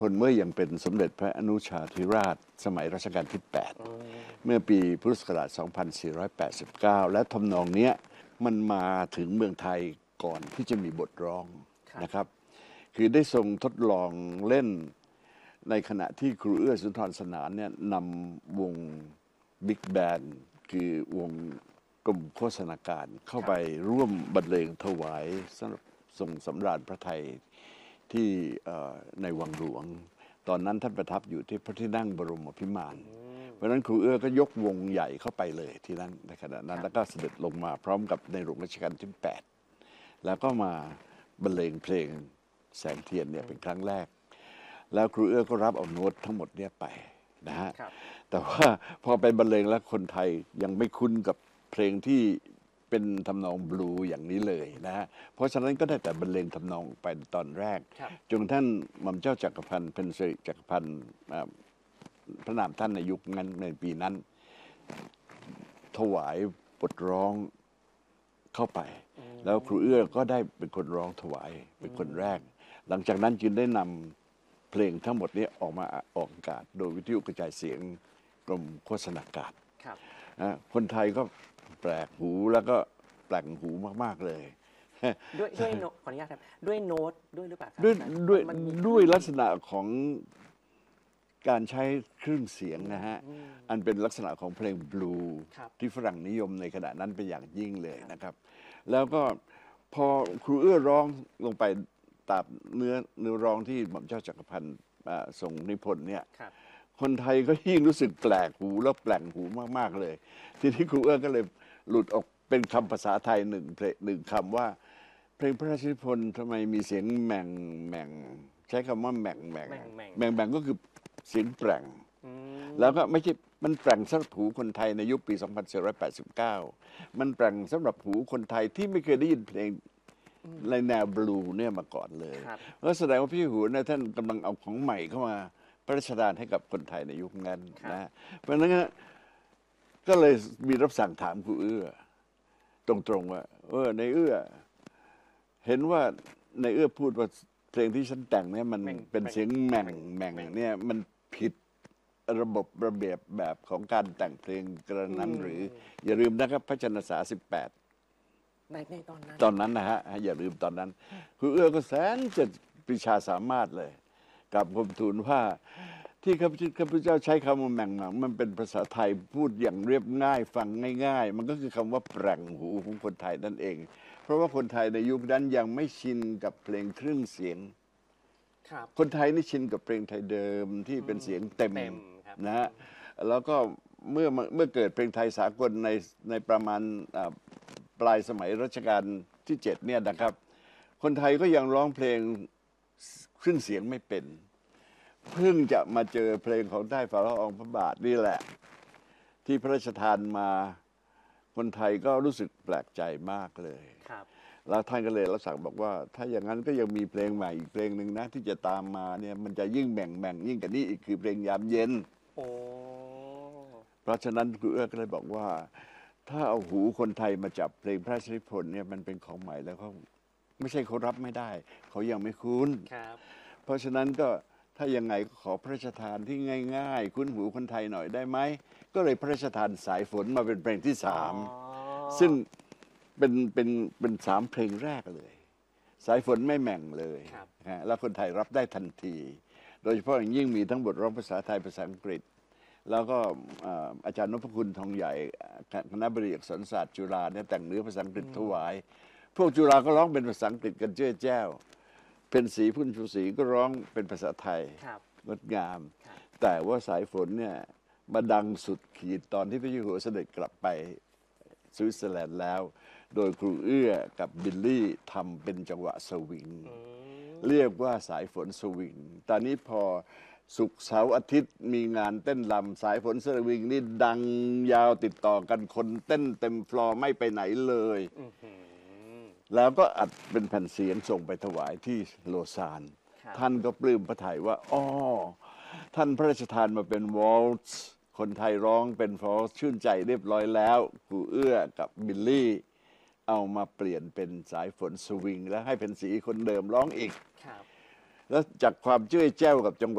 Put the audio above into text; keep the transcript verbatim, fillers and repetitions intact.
คนเมื่อยังเป็นสมเด็จพระอนุชาธิราชสมัยรัชกาลที่ แปด เมื่อปีพุทธศักราช สองพันสี่ร้อยแปดสิบเก้า และทำนองเนี้ยมันมาถึงเมืองไทยก่อนที่จะมีบทร้องนะครับ คือได้ทรงทดลองเล่นในขณะที่ครูเอื้อสุนทรสนานเนี่ยนำวงบิ๊กแบนด์คือวงกรมโฆษณาการเข้าไปร่วมบรรเลงถวายสำหรับทรงสำราญพระไทยที่ในวังหลวงตอนนั้นท่านประทับอยู่ที่พระที่นั่งบรมพิมานเพราะฉะนั้นครูเอื้อก็ยกวงใหญ่เข้าไปเลยที่นั่นในขณะนั้นแล้วก็เสด็จลงมาพร้อมกับในหลวงรัชกาลที่ แปด แล้วก็มาบรรเลงเพลงแสงเทียนเนี่ยเป็นครั้งแรกแล้วครูเอื้อก็รับเอาโน้ตทั้งหมดเนี่ยไปนะฮะแต่ว่าพอไปบรรเลงแล้วคนไทยยังไม่คุ้นกับเพลงที่เป็นทำนองบลูอย่างนี้เลยนะฮะเพราะฉะนั้นก็ได้แต่บรรเลงทำนองไปตอนแรกจนท่านหม่อมเจ้าจักรพันธ์เพ็ญสิริจักรพันธ์พระนามท่านในยุคนั้นในปีนั้นถวายบทร้องเข้าไปแล้วครูเอื้อก็ได้เป็นคนร้องถวายเป็นคนแรกหลังจากนั้นจึงได้นำเพลงทั้งหมดนี้ออกมาออกอากาศโดยวิทยุกระจายเสียงกรมโฆษณาการคนไทยก็แปลกหูแล้วก็แปลกหูมากๆเลยด้วยด้วยโน้ตขออนุญาตครับด้วยโน้ตด้วยหรือเปล่าด้วยด้วยด้วยลักษณะของการใช้เครื่องเสียงนะฮะอันเป็นลักษณะของเพลงบลูที่ฝรั่งนิยมในขณะนั้นเป็นอย่างยิ่งเลยนะครับแล้วก็พอครูเอื้อร้องลงไปตามเนื้อเนื้อร้องที่หม่อมเจ้าจักรพันธ์ทรงนิพนธ์เนี่ยคนไทยก็ยิ่งรู้สึกแปลกหูแล้วแปลกหูมากๆเลยทีนี้ครูเอื้อก็เลยหลุดออกเป็นคำภาษาไทยหนึ่งหนึ่งคำว่าเพลงพระราชนิพนธ์ทำไมมีเสียงแหม่งแหม่งใช้คำว่าแหม่งแหม่งแหม่งแหม่งก็คือเสียงแปลงแล้วก็ไม่ใช่มันแปลงสำหรับหูคนไทยในยุคปี สองพันสี่ร้อยแปดสิบเก้า มันแปลงสำหรับหูคนไทยที่ไม่เคยได้ยินเพลงในแนวบลูเนี่ยมาก่อนเลยแล้วแสดงว่าพี่หูเนี่ยท่านกำลังเอาของใหม่เข้ามาพระราชทานให้กับคนไทยในยุคนั้นนะเพราะฉะนั้นก็เลยมีรับสั่งถามครูเอื้อตรงๆว่าเออในเอื้อเห็นว่าในเอื้อพูดว่าเพลงที่ฉันแต่งเนี่ยมันเป็นเสียงแหม่งแหม่งเนี่ยมันผิดระบบระเบียบแบบของการแต่งเพลงกระนั้นหรืออย่าลืมนะครับพระชนสาสิบแปดในในตอนนั้นตอนนั้นนะฮะอย่าลืมตอนนั้นครูเอื้อก็แสนจะปรีชาสามารถเลยกับผมทูลว่าที่ข้าพเจ้าใช้คำว่าแหม่งหมังมันเป็นภาษาไทยพูดอย่างเรียบง่ายฟังง่ายๆมันก็คือคำว่าแปลงหูของคนไทยนั่นเองเพราะว่าคนไทยในยุคนั้นยังไม่ชินกับเพลงเครื่องเสียงคนไทยนี่ชินกับเพลงไทยเดิมที่เป็นเสียงเต็มนะฮะแล้วก็เมื่อเมื่อเกิดเพลงไทยสากลในในประมาณปลายสมัยรัชกาลที่เจ็ดเนี่ยนะครับคนไทยก็ยังร้องเพลงเครื่องเสียงไม่เป็นเพิ่งจะมาเจอเพลงของใต้ฝ่าละอองพระบาทนี่แหละที่พระราชทานมาคนไทยก็รู้สึกแปลกใจมากเลยแล้วท่านก็เลยรับสั่งบอกว่าถ้าอย่างนั้นก็ยังมีเพลงใหม่อีกเพลงหนึ่งนะที่จะตามมาเนี่ยมันจะยิ่งแบ่งแบ่งยิ่งกว่านี้อีกคือเพลงยามเย็นเพราะฉะนั้นครูเอื้อก็เลยบอกว่าถ้าเอาหูคนไทยมาจับเพลงพระราชนิพนธ์เนี่ยมันเป็นของใหม่แล้วเขาไม่ใช่เขารับไม่ได้เขายังไม่คุ้นเพราะฉะนั้นก็ถ้ายังไงก็ขอพระราชทานที่ง่ายๆคุ้นหูคนไทยหน่อยได้ไหมก็เลยพระราชทานสายฝนมาเป็นเพลงที่สามซึ่งเป็นเป็นเป็นสามเพลงแรกเลยสายฝนไม่แหม่งเลยแล้วคนไทยรับได้ทันทีโดยเฉพาะอย่างยิ่งมีทั้งบทร้องภาษาไทยภาษาอังกฤษแล้วก็อาจารย์นพคุณทองใหญ่คณะบดีอักษรศาสตร์จุฬาเนี่ยแต่งเนื้อภาษาอังกฤษถวายพวกจุฬาก็ร้องเป็นภาษาอังกฤษกันเจ้าแจ้วเป็นสีพุ่นชูศรีก็ร้องเป็นภาษาไทยงดงามแต่ว่าสายฝนเนี่ยมาดังสุดขีดตอนที่พระเจ้าอยู่หัวเสด็จกลับไปสวิตเซอร์แลนด์แล้วโดยครูเอื้อกับบิลลี่ทำเป็นจังหวะสวิงเรียกว่าสายฝนสวิงตอนนี้พอศุกร์เสาร์อาทิตย์มีงานเต้นรำสายฝนสวิงนี่ดังยาวติดต่อกันคนเต้นเต็มฟลอร์ไม่ไปไหนเลยแล้วก็อัดเป็นแผ่นเสียงส่งไปถวายที่โลซานท่านก็ปลื้มพระทัยว่าอ๋อท่านพระราชทานมาเป็นวอลซ์คนไทยร้องเป็นวอลซ์ชื่นใจเรียบร้อยแล้วครูเอื้อกับบิลลี่เอามาเปลี่ยนเป็นสายฝนสวิงแล้วให้เป็นสีคนเดิมร้องอีกแล้วจากความเจ้ยแจ้วกับจังหวะ